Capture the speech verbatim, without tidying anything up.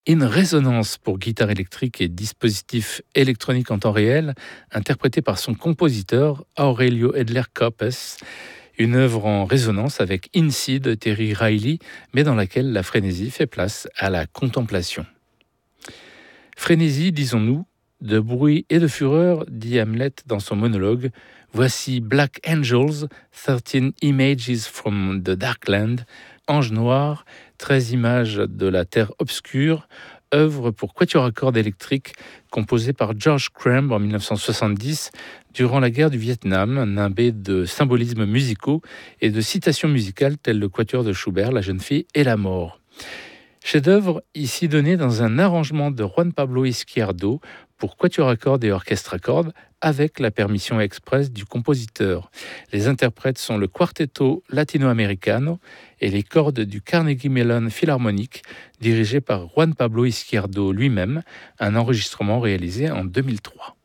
In Résonance pour guitare électrique et dispositifs électroniques en temps réel, interprété par son compositeur Aurelio Edler Copes, une œuvre en résonance avec In Si de Terry Riley, mais dans laquelle la frénésie fait place à la contemplation. Frénésie, disons-nous, de bruit et de fureur, dit Hamlet dans son monologue. Voici Black Angels, thirteen Images from the Darkland, Ange noir, treize images de la terre obscure, œuvre pour quatuor à cordes électriques composée par George Crumb en dix-neuf cent soixante-dix durant la guerre du Vietnam, nimbé de symbolismes musicaux et de citations musicales telles le quatuor de Schubert, La jeune fille et la mort. Chef-d'œuvre ici donné dans un arrangement de Juan Pablo Izquierdo pour quatuor à cordes et orchestre à cordes avec la permission express du compositeur. Les interprètes sont le Quartetto Latino-Americano et les cordes du Carnegie Mellon Philharmonic dirigé par Juan Pablo Izquierdo lui-même, un enregistrement réalisé en deux mille trois.